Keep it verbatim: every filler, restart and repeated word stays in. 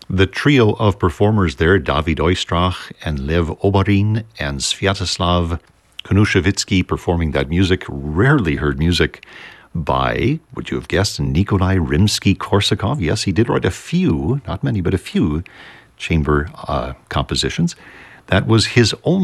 The trio of performers there, David Oistrakh and Lev Oborin and Sviatoslav Knushevitsky, performing that music, rarely heard music by, would you have guessed, Nikolai Rimsky-Korsakov. Yes, he did write a few, not many, but a few chamber uh, compositions. That was his only